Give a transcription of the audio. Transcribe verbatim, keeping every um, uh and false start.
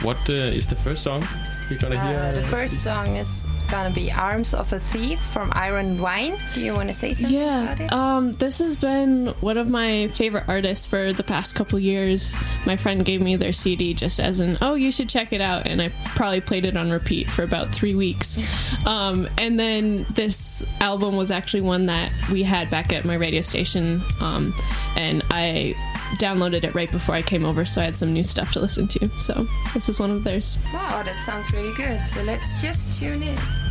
what uh, is the first song we're gonna Uh, hear? the first song is gonna be Arms of a Thief from Iron Wine. Do you want to say something about Yeah, it? um, this has been one of my favorite artists for the past couple years. My friend gave me their C D just as an, oh, you should check it out, and I probably played it on repeat for about three weeks. Um, and then this album was actually one that we had back at my radio station, um, and I downloaded it right before I came over, so I had some new stuff to listen to. So this is one of theirs. Wow, that sounds really good. So let's just tune in.